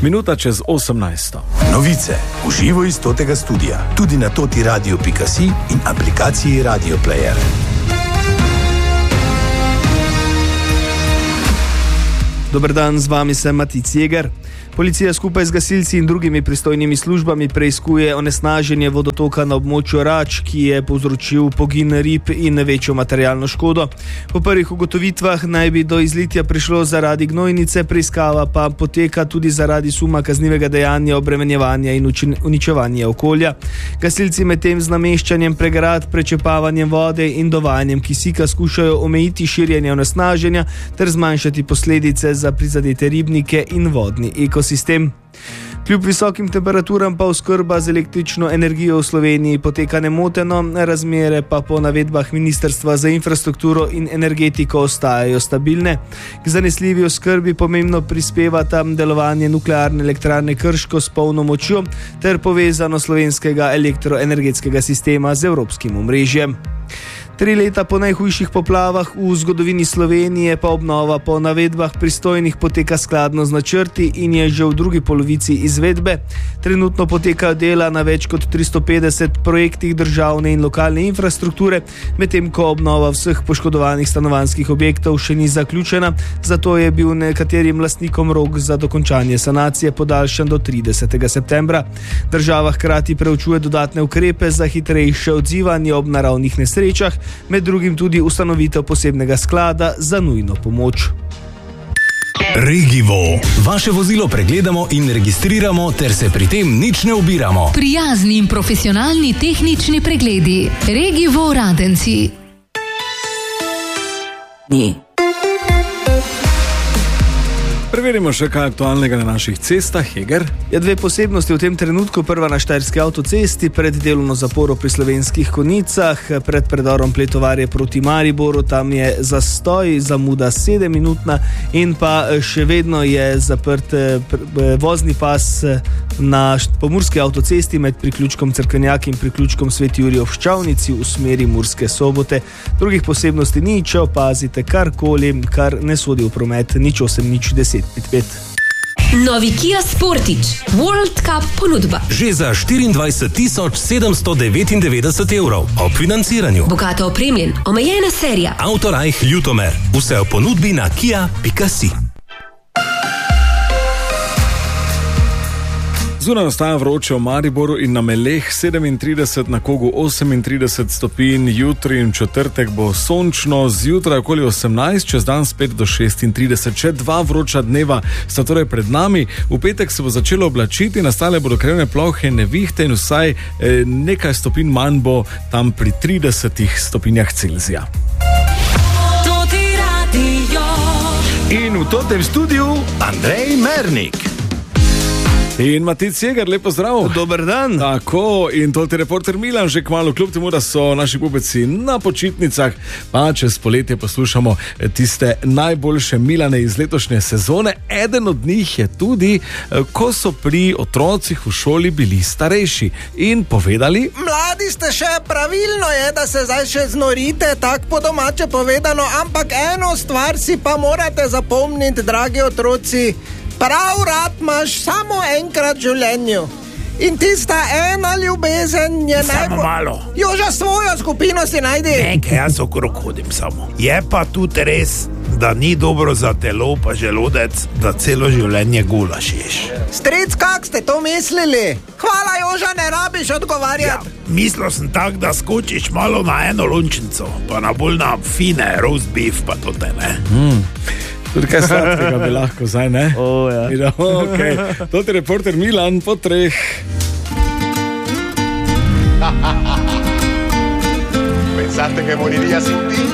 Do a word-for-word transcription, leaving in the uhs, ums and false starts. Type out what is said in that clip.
Minuta čez osemnajsto. Novice v živo iz totega studia, tudi na toti radio pika si in aplikaciji Radio Player. Dober dan, z vami sem Matic Jeger. Policija skupaj z gasilci in drugimi pristojnimi službami preiskuje onesnaženje vodotoka na območju Rač, ki je povzročil pogin rib in večjo materialno škodo. Po prvih ugotovitvah naj bi do izlitja prišlo zaradi gnojnice, preiskava pa poteka tudi zaradi suma kaznivega dejanja obremenjevanja in uničevanja okolja. Gasilci medtem z nameščanjem pregrad, prečepavanjem vode in dovajanjem kisika skušajo omejiti širjenje onesnaženja ter zmanjšati posledice za prizadete ribnike in vodni ekosistem. Sistem. Kljub visokim temperaturam pa oskrba z električno energijo v Sloveniji poteka nemoteno, razmere pa po navedbah Ministrstva za infrastrukturo in energetiko ostajajo stabilne. K zanesljivi oskrbi pomembno prispevata delovanje nuklearne elektrarne Krško s polno močjo ter povezano slovenskega elektroenergetskega sistema z evropskim omrežjem. Tri leta po najhujših poplavah v zgodovini Slovenije pa obnova po navedbah pristojnih poteka skladno z načrti in je že v drugi polovici izvedbe. Trenutno potekajo dela na več kot tristo petdeset projektih državne in lokalne infrastrukture, medtem ko obnova vseh poškodovanih stanovanjskih objektov še ni zaključena, zato je bil nekaterim lastnikom rok za dokončanje sanacije podaljšan do tridesetega septembra. Država hkrati preučuje dodatne ukrepe za hitrejše odzivanje ob naravnih nesrečah, med drugim tudi ustanovitev posebnega sklada za nujno pomoč. Regivo. Vaše vozilo pregledamo in registriramo ter se pri tem nič ne ubiramo. Prijazni in profesionalni tehnični pregledi. Regivo Radenci. Ni. Preverimo še kaj aktualnega na naših cestah, Heger. Je dve posebnosti v tem trenutku. Prva na Štajerski avtocesti pred delovno zaporo pri Slovenskih Konjicah, pred predorom Pletovarje proti Mariboru, tam je zastoj, zamuda sedemminutna in pa še vedno je zaprt vozni pas na Pomurski avtocesti med priključkom Cerkvenjak in priključkom Sveti Jurij ob Ščavnici v smeri Murske Sobote. Drugih posebnosti ni, če opazite karkoli, kar ne sodi v promet, nič osem nič deset pet pet. Novi Kia Sportage World Cup ponudba. Že za štiriindvajset tisoč sedemsto devetindevetdeset evrov ob financiranju. Bogato opremljen, omejena serija. Autorajh Ljutomer. Vse v ponudbi na kia pika si. Zunaj ostaja vroče v Mariboru in na Meleh sedemintrideset, na Kogu osemintrideset stopinj, jutri in četrtek bo sončno, zjutraj okoli osemnajst, čez dan spet do šestintrideset. Še dva vroča dneva sta torej pred nami. V petek se bo začelo oblačiti, nastale bodo krajevne plohe, nevihte in vsaj eh, nekaj stopinj manj bo tam pri tridesetih stopinjah Celzija. In v totem studiu Andrej Mernik. In Matic Jeger, lepo zdrav. Dober dan. Tako, in tolti reporter Milan že kmalu, kljub temu, da so naši pubeci na počitnicah, pa čez poletje poslušamo tiste najboljše Milane iz letošnje sezone. Eden od njih je tudi, ko so pri otrocih v šoli bili starejši in povedali: mladi ste še, pravilno je, da se zdaj še znorite, tak po domače povedano, ampak eno stvar si pa morate zapomniti, dragi otroci. Prav rad imaš samo enkrat v življenju. In tista ena ljubezen je najbolj... Samo malo. Joža, svojo skupino si najdi. Nekaj, jaz okrog hodim samo. Je pa tudi res, da ni dobro za telo pa želodec, da celo življenje gulaš ješ. Stric, kak ste to mislili? Hvala, Joža, ne rabiš odgovarjati. Ja, mislil sem tak, da skočiš malo na eno lončnico, pa na bolj na fine roast beef, pa to te ne. Mm. Tudi kaj sladkega bi lahko zdaj, ne? O, ja. Ida, okay. Toti reporter Milan po treh. Pensaste que moriría sin ti?